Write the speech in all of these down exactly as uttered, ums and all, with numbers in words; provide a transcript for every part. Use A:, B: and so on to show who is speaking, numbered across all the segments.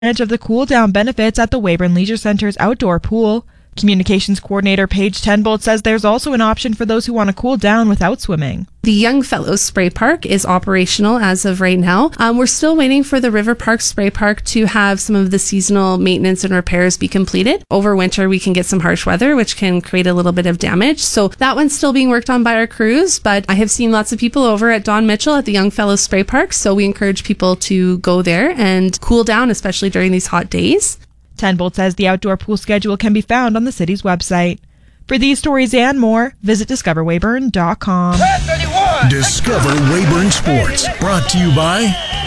A: advantage of the cool down benefits at the Weyburn Leisure Center's outdoor pool. Communications coordinator Paige Tenbolt says there's also an option for those who want to cool down without swimming.
B: The Young Fellows Spray Park is operational as of right now. Um, we're still waiting for the River Park Spray Park to have some of the seasonal maintenance and repairs be completed. Over winter, we can get some harsh weather, which can create a little bit of damage. So that one's still being worked on by our crews, but I have seen lots of people over at Don Mitchell at the Young Fellows Spray Park. So we encourage people to go there and cool down, especially during these hot days.
A: Tenbolt says the outdoor pool schedule can be found on the city's website. For these stories and more, visit discover weyburn dot com.
C: Discover Weyburn Sports, brought to you by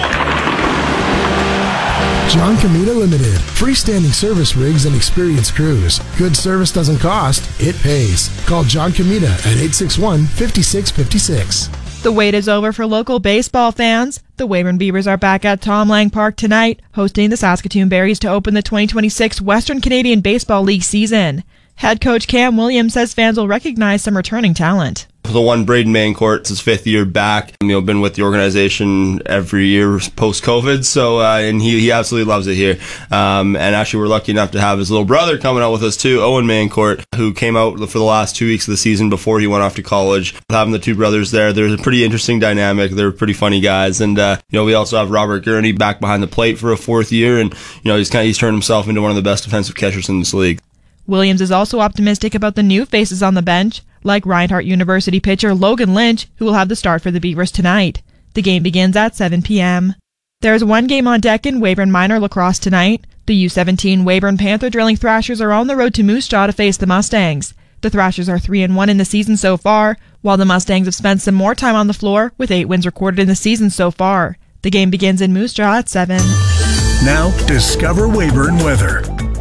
D: John Comita Limited. Freestanding service rigs and experienced crews. Good service doesn't cost, it pays. Call John Comita at eight six one, five six five six.
A: The wait is over for local baseball fans. The Weyburn Beavers are back at Tom Lang Park tonight, hosting the Saskatoon Berries to open the twenty twenty-six Western Canadian Baseball League season. Head coach Cam Williams says fans will recognize some returning talent.
E: The one, Braden Mancourt, it's his fifth year back. You know, been with the organization every year post-COVID, so uh, and he, he absolutely loves it here. Um, and actually, we're lucky enough to have his little brother coming out with us too, Owen Mancourt, who came out for the last two weeks of the season before he went off to college. Having the two brothers there, there's a pretty interesting dynamic. They're pretty funny guys, and uh, you know, we also have Robert Gurney back behind the plate for a fourth year, and you know, he's kind of he's turned himself into one of the best defensive catchers in this league.
A: Williams is also optimistic about the new faces on the bench, like Reinhardt University pitcher Logan Lynch, who will have the start for the Beavers tonight. The game begins at seven p.m. There is one game on deck in Weyburn minor lacrosse tonight. The U seventeen Weyburn Panther Drilling Thrashers are on the road to Moose Jaw to face the Mustangs. The Thrashers are three and one in the season so far, while the Mustangs have spent some more time on the floor, with eight wins recorded in the season so far. The game begins in Moose Jaw at seven.
C: Now, discover Weyburn weather.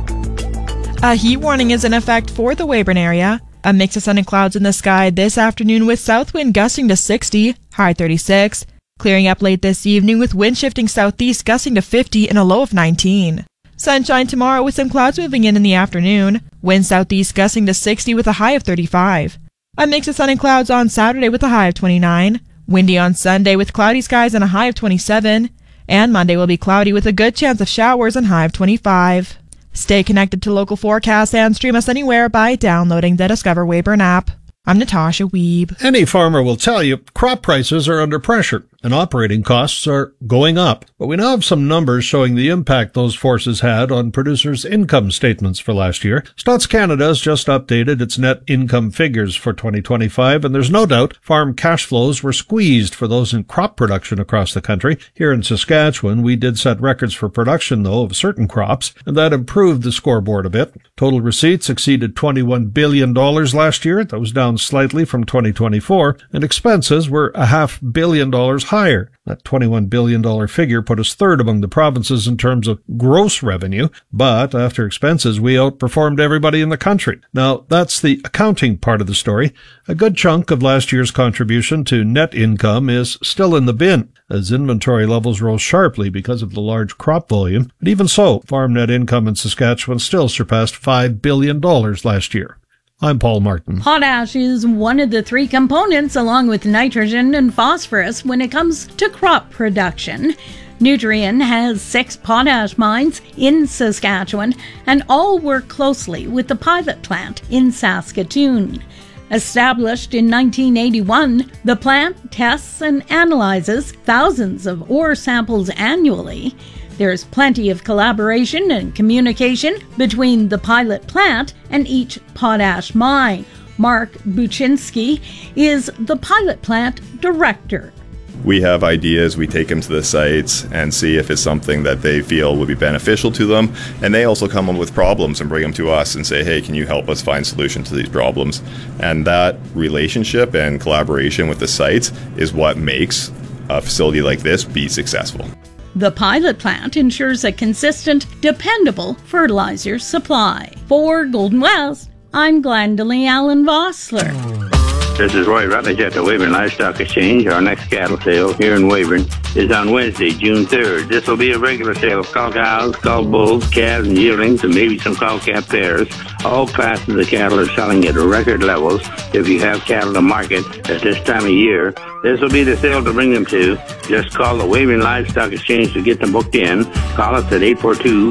A: A heat warning is in effect for the Weyburn area. A mix of sun and clouds in the sky this afternoon with south wind gusting to sixty, high thirty-six. Clearing up late this evening with wind shifting southeast gusting to fifty and a low of nineteen. Sunshine tomorrow with some clouds moving in in the afternoon. Wind southeast gusting to sixty with a high of thirty-five. A mix of sun and clouds on Saturday with a high of twenty-nine. Windy on Sunday with cloudy skies and a high of twenty-seven. And Monday will be cloudy with a good chance of showers and high of twenty-five. Stay connected to local forecasts and stream us anywhere by downloading the Discover Weyburn app. I'm Natasha Wiebe.
F: Any farmer will tell you crop prices are under pressure and operating costs are going up. But we now have some numbers showing the impact those forces had on producers' income statements for last year. Stats Canada has just updated its net income figures for twenty twenty-five, and there's no doubt farm cash flows were squeezed for those in crop production across the country. Here in Saskatchewan, we did set records for production, though, of certain crops, and that improved the scoreboard a bit. Total receipts exceeded twenty-one billion dollars last year. That was down slightly from twenty twenty-four, and expenses were a half billion dollars higher. That twenty-one billion dollars figure put us third among the provinces in terms of gross revenue, but after expenses, we outperformed everybody in the country. Now, that's the accounting part of the story. A good chunk of last year's contribution to net income is still in the bin, as inventory levels rose sharply because of the large crop volume. But even so, farm net income in Saskatchewan still surpassed five billion dollars last year. I'm Paul Martin.
G: Potash is one of the three components, along with nitrogen and phosphorus, when it comes to crop production. Nutrien has six potash mines in Saskatchewan, and all work closely with the pilot plant in Saskatoon. Established in nineteen eighty-one, the plant tests and analyzes thousands of ore samples annually. There's plenty of collaboration and communication between the pilot plant and each potash mine. Mark Buczynski is the pilot plant director.
H: We have ideas, we take them to the sites and see if it's something that they feel would be beneficial to them. And they also come up with problems and bring them to us and say, hey, can you help us find solutions to these problems? And that relationship and collaboration with the sites is what makes a facility like this be successful.
G: The pilot plant ensures a consistent, dependable fertilizer supply. For Golden West, I'm Glendalee Allen Vossler.
I: This is Roy Rutledge at the Weyburn Livestock Exchange. Our next cattle sale here in Weyburn is on Wednesday, June third. This will be a regular sale of cull cows, cull bulls, calves, and yearlings, and maybe some cull calf pairs. All classes of cattle are selling at record levels. If you have cattle to market at this time of year, this will be the sale to bring them to. Just call the Weyburn Livestock Exchange to get them booked in. Call us at eight four two,